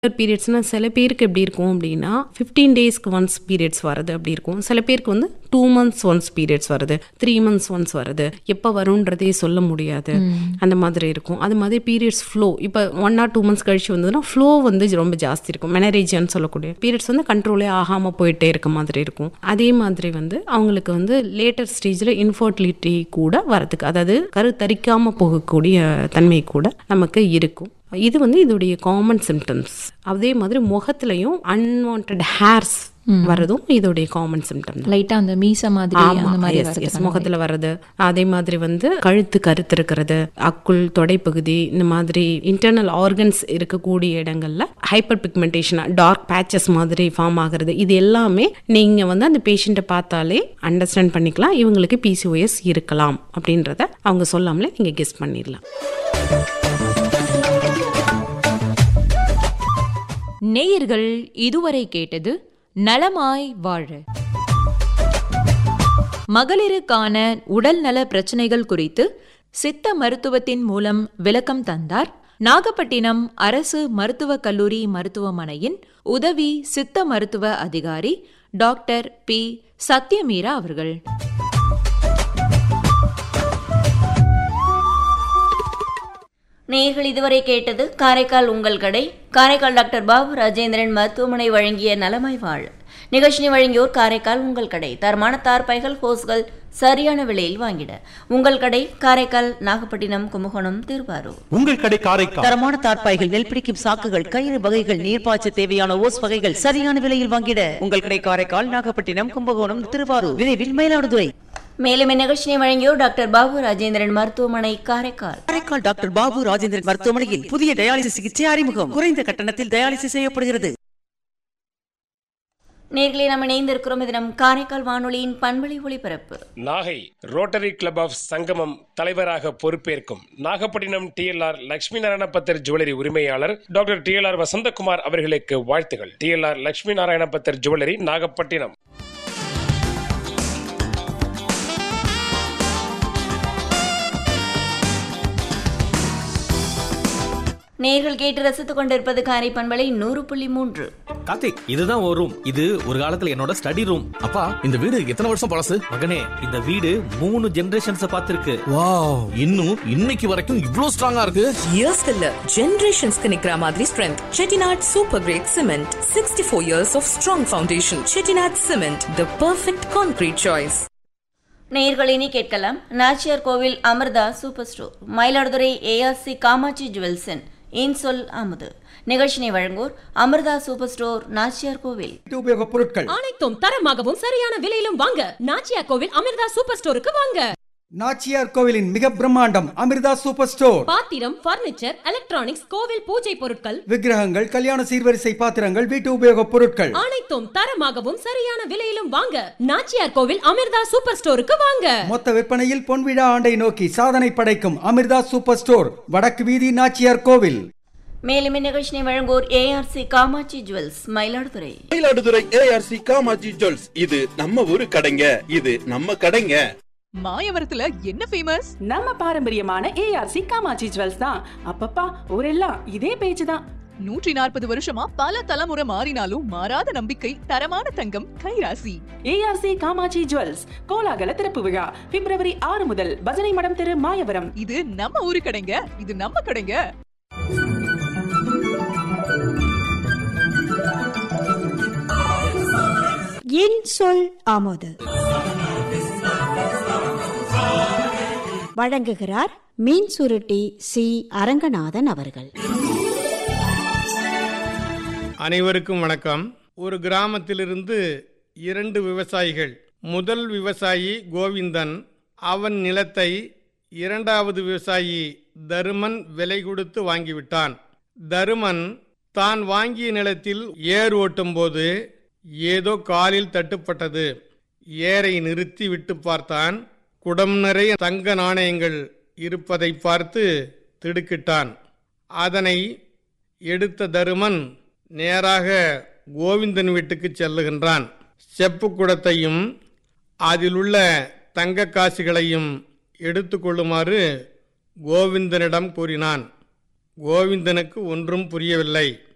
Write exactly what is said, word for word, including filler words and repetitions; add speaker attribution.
Speaker 1: பீரியட்ஸ்னா சில பேருக்கு எப்படி இருக்கும் அப்படின்னா ஃபிஃப்டீன் டேஸ்க்கு ஒன்ஸ் பீரியட்ஸ் வருது அப்படி இருக்கும். சில பேருக்கு வந்து டூ மந்த்ஸ் ஒன்ஸ் பீரியட்ஸ் வருது, த்ரீ மந்த்ஸ் ஒன்ஸ் வருது, எப்போ வரும்ன்றதே சொல்ல முடியாது, அந்த மாதிரி இருக்கும். அது மாதிரி பீரியட்ஸ் ஃப்ளோ இப்போ ஒன் ஆர் டூ மந்த்ஸ் கழிச்சு வந்ததுன்னா ஃப்ளோ வந்து ரொம்ப ஜாஸ்தி இருக்கும். மெனரேஜியான்னு சொல்லக்கூடிய பீரியட்ஸ் வந்து கண்ட்ரோலே ஆகாமல் போயிட்டே இருக்க மாதிரி இருக்கும். அதே மாதிரி வந்து அவங்களுக்கு வந்து லேட்டர் ஸ்டேஜில் இன்ஃபர்டிலிட்டி கூட வரதுக்கு, அதாவது கருத்தரிக்காமல் போகக்கூடிய தன்மை கூட நமக்கு இருக்கும். இது வந்து இதோடைய காமன் சிம்டம்ஸ். அதே மாதிரி முகத்துலையும் அன்வான்ட் ஹேர்ஸ் வரதும் இதோடைய காமன் சிம்டம்.
Speaker 2: லைட்டா அந்த மீச மாதிரி அந்த மாதிரி
Speaker 1: முகத்துல வர்றது, அதே மாதிரி வந்து கழுத்து கருத்து இருக்கிறது, அக்குள் தொடைப்பகுதி, இந்த மாதிரி இன்டர்னல் ஆர்கன்ஸ் இருக்கக்கூடிய இடங்கள்ல ஹைப்பர் பிக்மெண்டேஷன் டார்க் பேச்சஸ் மாதிரி ஃபார்ம் ஆகிறது. இது எல்லாமே நீங்க வந்து அந்த பேஷண்ட்டை பார்த்தாலே அண்டர்ஸ்டாண்ட் பண்ணிக்கலாம் இவங்களுக்கு பிசிஓஎஸ் இருக்கலாம் அப்படின்றத அவங்க சொல்லாமலே நீங்க கெஸ் பண்ணிடலாம்.
Speaker 2: நேயர்கள் இதுவரை கேட்டது நலமாய் வாழ. மகளிருக்கான உடல் நல பிரச்சனைகள் குறித்து சித்த மருத்துவத்தின் மூலம் விளக்கம் தந்தார் நாகப்பட்டினம் அரசு மருத்துவக் கல்லூரி மருத்துவமனையின் உதவி சித்த மருத்துவ அதிகாரி டாக்டர் பி சத்யமீரா அவர்கள்.
Speaker 3: நேயர்கள் இதுவரை கேட்டது காரைக்கால் உங்கள் கடை, காரைக்கால் டாக்டர் பாபு ராஜேந்திரன் மருத்துவமனை வழங்கிய நலமாய் வாழ. நிகழ்ச்சியை வழங்கியோர் காரைக்கால் உங்கள் கடை, தரமான தார்பாய்கள் ஹோஸ்கள் சரியான விலையில் வாங்கிட உங்கள் கடை காரைக்கால், நாகப்பட்டினம், கும்பகோணம், திருவாரூர்.
Speaker 4: உங்கள் கடை காரைக்கால்.
Speaker 5: தரமான தார்பாய்கள், நெல் பிடிக்கும் சாக்குகள், கயிறு வகைகள், நீர்ப்பாய்ச்ச தேவையான ஓஸ் வகைகள் சரியான விலையில் வாங்கிட உங்கள் கடை காரைக்கால், நாகப்பட்டினம், கும்பகோணம், திருவாரூர், விரைவில் மயிலாடுதுறை.
Speaker 3: மேலும் இந்நிகழ்ச்சியை வழங்கியோர் டாக்டர் பாபு ராஜேந்திரன் மருத்துவமனை காரைக்கால்.
Speaker 5: காரைக்கால் டாக்டர் பாபு ராஜேந்திரன் மருத்துவமனையில் புதிய டயாலிசிஸ் சிகிச்சை அறிமுகம். குறைந்த கட்டணத்தில் டயாலிசிஸ் செய்யப்படுகிறது.
Speaker 3: நேர்களை நாம் இணைந்திருக்கிறோம். இது நம் காரைக்கால் வானொலியின் பண்பலை ஒளிபரப்பு.
Speaker 6: நாகை ரோட்டரி கிளப் ஆஃப் சங்கமம் தலைவராக பொறுப்பேற்கும் Nagapattinam D L R Lakshmi Narayana பத்தர் ஜுவல்லரி உரிமையாளர் doctor D L R Vasanthakumar அவர்களுக்கு வாழ்த்துகள். D L R Lakshmi Narayana பத்தர் ஜுவல்லரி, நாகப்பட்டினம்.
Speaker 3: நேர்கள் கேட்டு ரசித்துக் கொண்டிருப்பது காரை பண்பலை நூறு புள்ளி மூன்று.
Speaker 7: கார்த்திக், இதுதான் ஒரு ரூம். இது ஒரு காலத்துல என்னோட ஸ்டடி ரூம். அப்பா, இந்த வீடு எத்தனை வருஷம் பழசு? மகனே, இந்த வீடு மூணு ஜெனரேஷன்ஸ் பார்த்திருக்கு. வாவ், இன்னும் இன்னைக்கு வரைக்கும் இவ்ளோ ஸ்ட்ராங்கா இருக்கு.
Speaker 8: இயர்ஸ் இல்ல, ஜெனரேஷன்ஸ்க்கு நிக்கிற மாதிரி strength. Chettinad super great cement, sixty four years of strong foundation. Chettinad cement, the perfect concrete choice.
Speaker 3: நேயர்கள் இனி கேட்கலாம் நாச்சியார் கோவில் Amrita super store, Mayiladuthurai ARC Kamakshi ஜுவல்ஸின் இன்சொல் அமுது. நிகழ்ச்சியை வழங்குவோர் அமிர்தா சூப்பர் ஸ்டோர், நாச்சியார் கோவில்.
Speaker 9: உபயோக பொருட்கள்
Speaker 10: அனைத்தும் தரமாகவும் சரியான விலையிலும் வாங்க நாச்சியார் கோவில் அமிர்தா சூப்பர் ஸ்டோருக்கு வாங்க.
Speaker 9: நாச்சியார் கோவிலின் மிக பிரம்மாண்டம் அமிர்தா சூப்பர் ஸ்டோர்.
Speaker 10: பாத்திரம், பர்னிச்சர், எலக்ட்ரானிக்ஸ், கோவில் பூஜை பொருட்கள்,
Speaker 9: விக்கிரகங்கள், கல்யாண சீர்வரிசை பாத்திரங்கள், வீட்டு உபயோக பொருட்கள்
Speaker 10: அனைத்தும் தரமாகவும் சரியான விலையிலும் வாங்க நாச்சியார் கோவில் அமிர்தா சூப்பர் ஸ்டோருக்கு வாங்க.
Speaker 9: மொத்த விற்பனையில் பொன்விழா ஆண்டை நோக்கி சாதனை படைக்கும் அமிர்தா சூப்பர் ஸ்டோர், வடக்கு வீதி, நாச்சியார் கோவில்.
Speaker 3: மேலும் இந்நிகழ்ச்சியை வழங்குவோர் ARC Kamakshi jewels, Mayiladuthurai.
Speaker 4: Mayiladuthurai ARC Kamakshi jewels, இது நம்ம ஊரு கடைங்க, இது நம்ம கடைங்க.
Speaker 11: மாயவரத்துல என்ன ஃபேமஸ்?
Speaker 12: நம்ம பாரம்பரியமான ஏஆர்சி காமாட்சி ஜுவல்ஸ் தான். அப்பப்பா ஊரெல்லாம் இதே பேச்சு தான்.
Speaker 11: நூற்றி நாற்பது வருஷமா பல தலைமுறை மாறினாலும் மாறாத நம்பிக்கை, தரமான தங்கம், கைராசி.
Speaker 12: ஏஆர்சி காமாட்சி ஜுவல்ஸ் கோலாகல திறப்பு விழா பிப்ரவரி ஆறு முதல் பஜனை மடம் தெரு, மாயவரம்.
Speaker 11: இது நம்ம ஊரு கடைங்க, இது நம்ம கடைங்க.
Speaker 13: என் சொல் ஆமோது வழங்குகிறார் மீன் சுருட்டி சி அரங்கநாதன் அவர்கள்.
Speaker 14: அனைவருக்கும் வணக்கம். ஒரு கிராமத்திலிருந்து இரண்டு விவசாயிகள். முதல் விவசாயி கோவிந்தன், அவன் நிலத்தை இரண்டாவது விவசாயி தருமன் விலை கொடுத்து வாங்கிவிட்டான். தருமன் தான் வாங்கிய நிலத்தில் ஏர் ஓட்டும் போது ஏதோ காலில் தட்டுப்பட்டது. ஏரை நிறுத்தி விட்டு பார்த்தான். குடம் நிறைய தங்க நாணயங்கள் இருப்பதை பார்த்து திடுக்கிட்டான். அதனை எடுத்த தருமன் நேராக கோவிந்தன் வீட்டுக்கு செல்லுகின்றான். செப்பு குடத்தையும் அதிலுள்ள தங்க காசுகளையும் எடுத்து கொள்ளுமாறு கோவிந்தனிடம் கூறினான். கோவிந்தனுக்கு ஒன்றும் புரியவில்லை.